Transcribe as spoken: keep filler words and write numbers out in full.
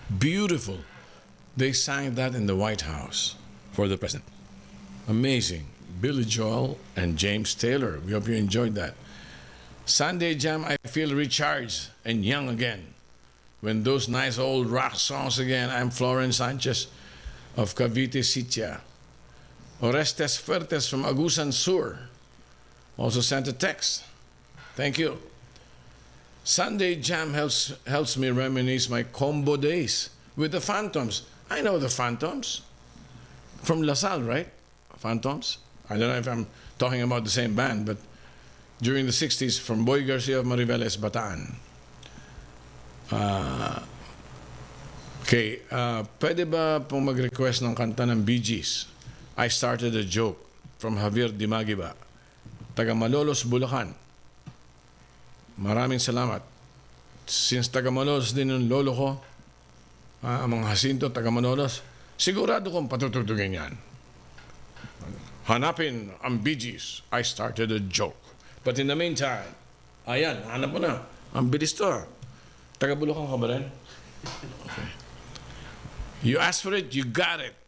Beautiful. They sang that in the White House for the president. Amazing. Billy Joel and James Taylor. We hope you enjoyed that. Sunday Jam, I feel recharged and young again. When those nice old rock songs again, I'm Florence Sanchez of Cavite Sitia. Orestes Fuertes from Agusan Sur also sent a text. Thank you. Sunday Jam helps, helps me reminisce my combo days with the Phantoms. I know the Phantoms. From LaSalle, right? Phantoms? I don't know if I'm talking about the same band, but during the sixties, from Boy Garcia of Mariveles, Bataan. Uh, okay, uh, pwede ba pong mag-request ng kanta ng Bee Gees? I Started a Joke from Javier Dimagiba, taga Malolos, Bulacan. Maraming salamat. Since taga Malolos din yung lolo ko, uh, ang mga Jacinto, taga Malolos, sigurado kong patutugtugin yan. Hanapin ang Bee Gees, I Started a Joke. But in the meantime, ayan, hanap mo na. Ang bilis to. Taga Bulacan ka ba rin? Okay. You asked for it, you got it.